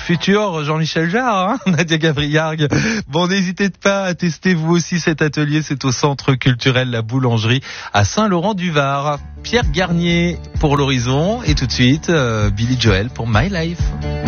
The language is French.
futur Jean-Michel Jarre, hein, Nadia Gavriargue. Bon, n'hésitez pas à tester vous aussi cet atelier. C'est au Centre culturel La Boulangerie à Saint-Laurent-du-Var. Pierre Garnier pour l'Horizon et tout de suite Billy Joel pour My Life.